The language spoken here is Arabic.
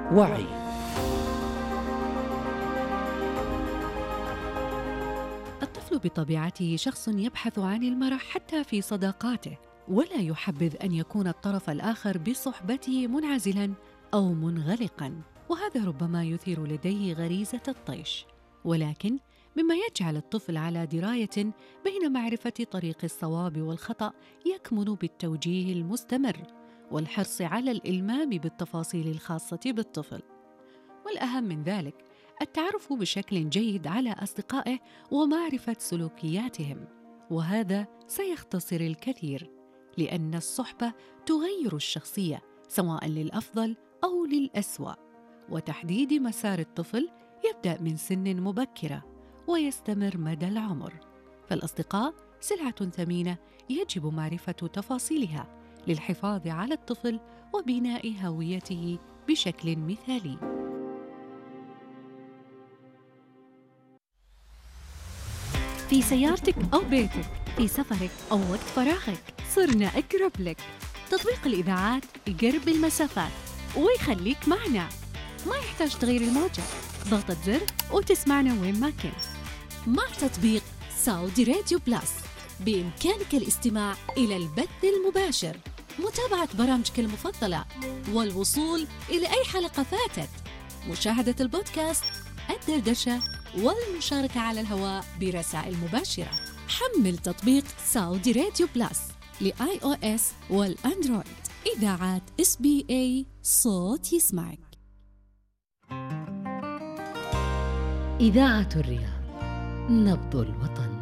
وعي. الطفل بطبيعته شخص يبحث عن المرح حتى في صداقاته، ولا يحبذ أن يكون الطرف الآخر بصحبته منعزلاً أو منغلقاً، وهذا ربما يثير لديه غريزة الطيش. ولكن مما يجعل الطفل على دراية بين معرفة طريق الصواب والخطأ يكمن بالتوجيه المستمر والحرص على الإلمام بالتفاصيل الخاصة بالطفل. والأهم من ذلك التعرف بشكل جيد على أصدقائه ومعرفة سلوكياتهم، وهذا سيختصر الكثير، لأن الصحبة تغير الشخصية سواء للأفضل أو للأسوأ، وتحديد مسار الطفل يبدأ من سن مبكرة ويستمر مدى العمر. فالأصدقاء سلعة ثمينة يجب معرفة تفاصيلها للحفاظ على الطفل وبناء هويته بشكل مثالي. في سيارتك أو بيتك، في سفرك أو وقت فراغك، صرنا أقرب لك. تطبيق الإذاعات يقرب المسافات ويخليك معنا، ما يحتاج تغير الموجة، ضغطة زر وتسمعنا وين ما كنت. مع تطبيق سعودي راديو بلس بإمكانك الاستماع إلى البث المباشر، متابعة برامجك المفضلة، والوصول إلى أي حلقة فاتت، مشاهدة البودكاست، الدردشة، والمشاركة على الهواء برسائل مباشرة. حمل تطبيق سعودي راديو بلس لآي أو إس والأندرويد. إذاعات SBA، صوت يسمعك. إذاعة الرياض، نبض الوطن.